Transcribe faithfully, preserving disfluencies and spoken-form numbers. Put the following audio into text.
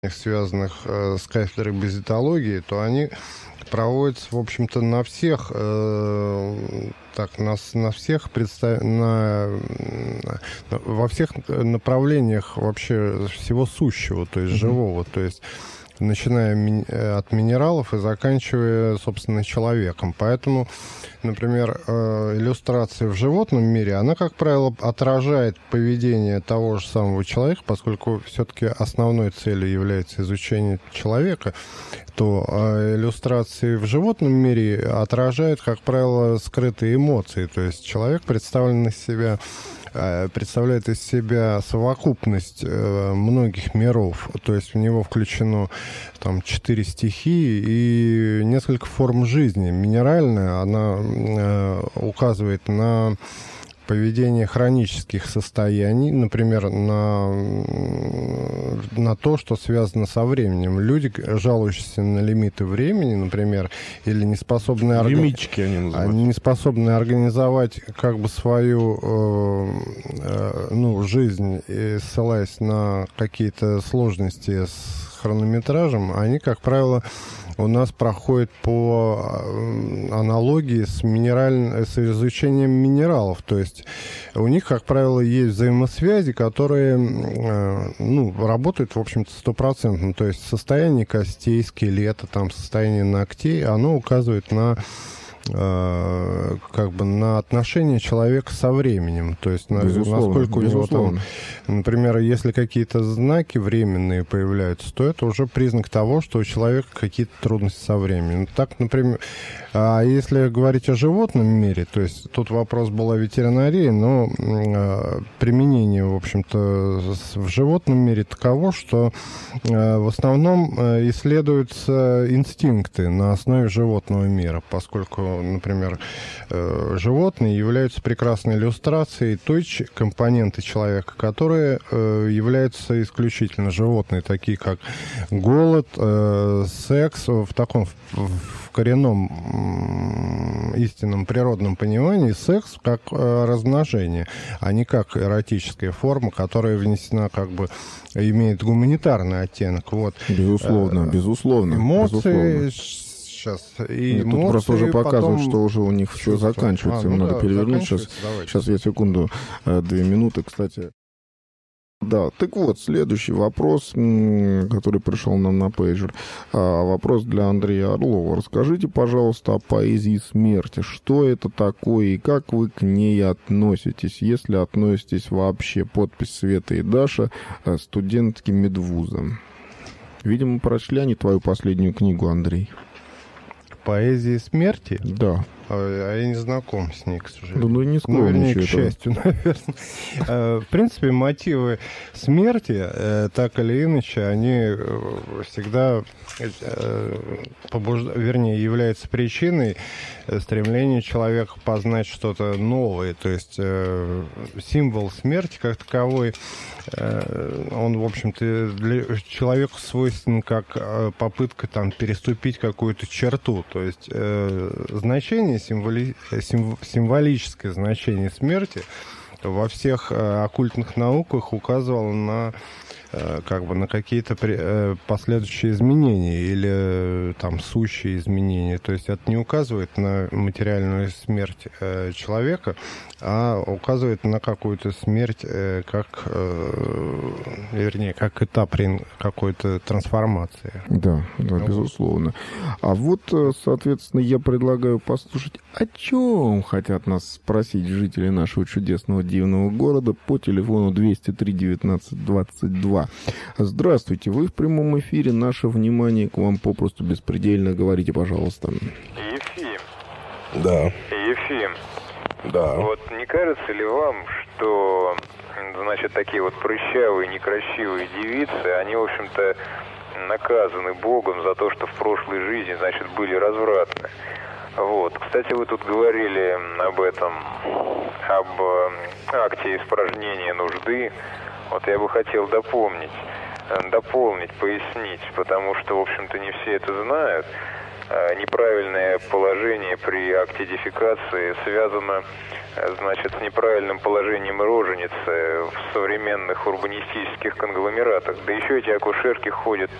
связанных э, с кафедрой паразитологии, то они проводятся, в общем-то, на всех, э, так, на, на всех представ... на, на, во всех направлениях вообще всего сущего, то есть mm-hmm. живого, то есть начиная ми- от минералов и заканчивая, собственно, человеком. Поэтому, например, э, иллюстрация в животном мире, она, как правило, отражает поведение того же самого человека, поскольку все-таки основной целью является изучение человека, то э, иллюстрации в животном мире отражают, как правило, скрытые эмоции. То есть человек представлен из себя представляет из себя совокупность э, многих миров, то есть в него включено там четыре стихии и несколько форм жизни. Минеральная, она э, указывает на поведение хронических состояний, например, на, на то, что связано со временем. Люди, жалующиеся на лимиты времени, например, или не способные, лимитчики они называются, не способные организовать как бы свою э, э, ну, жизнь, и ссылаясь на какие-то сложности с хронометражем, они, как правило, у нас проходит по аналогии с, минераль... с изучением минералов. То есть у них, как правило, есть взаимосвязи, которые ну, работают, в общем-то, стопроцентно. То есть состояние костей, скелета, там, состояние ногтей, оно указывает на как бы на отношение человека со временем, то есть на, насколько у него там, например, если какие-то знаки временные появляются, то это уже признак того, что у человека какие-то трудности со временем. Так, например, а если говорить о животном мире, то есть тут вопрос был о ветеринарии, но э, применение, в общем-то, в животном мире таково, что э, в основном э, исследуются инстинкты на основе животного мира, поскольку, например, э, животные являются прекрасной иллюстрацией той ч- компоненты человека, которые э, являются исключительно животные, такие как голод, э, секс, в таком в, в коренном м- истинном природном понимании секс как э, размножение, а не как эротическая форма, которая внесена как бы имеет гуманитарный оттенок. Вот. Безусловно, э, безусловно. Эмоции. Безусловно. Сейчас. И Нет, тут просто уже показывают, потом... что уже у них все Чувство. заканчивается. А, ну Им да, надо перевернуть. Сейчас, сейчас я секунду, две минуты, кстати. Да, так вот, следующий вопрос, который пришел нам на пейджер. Вопрос для Андрея Орлова. Расскажите, пожалуйста, о поэзии смерти. Что это такое и как вы к ней относитесь, если относитесь вообще? Подпись Света и Даша, студентки медвуза. Видимо, прочли они твою последнюю книгу, Андрей. Поэзии смерти? Да. А я не знаком с ней, к сожалению. Да, ну, не ну, вернее, к этого. счастью, наверное. В принципе, мотивы смерти, так или иначе, они всегда, побужд... вернее, являются причиной стремления человека познать что-то новое. То есть символ смерти как таковой, он, в общем-то, для человека свойственен как попытка там переступить какую-то черту. То есть значение, символи... сим... символическое значение смерти во всех оккультных науках указывало на как бы на какие-то последующие изменения или там сущие изменения. То есть это не указывает на материальную смерть человека, а указывает на какую-то смерть как, вернее, как этап какой-то трансформации. Да, да, ну, безусловно. А вот, соответственно, я предлагаю послушать, о чем хотят нас спросить жители нашего чудесного дивного города по телефону двести три девятнадцать двадцать два. Здравствуйте, вы в прямом эфире, наше внимание к вам попросту беспредельно. Говорите, пожалуйста. Ефим. Да. Ефим. Да. Вот не кажется ли вам, что, значит, такие вот прыщавые, некрасивые девицы, они, в общем-то, наказаны Богом за то, что в прошлой жизни, значит, были развратны? Вот. Кстати, вы тут говорили об этом, об акте испражнения нужды. Вот я бы хотел дополнить, дополнить, пояснить, потому что, в общем-то, не все это знают. неправильное положение при акте дефекации связано, значит, с неправильным положением роженицы в современных урбанистических конгломератах. Да еще эти акушерки ходят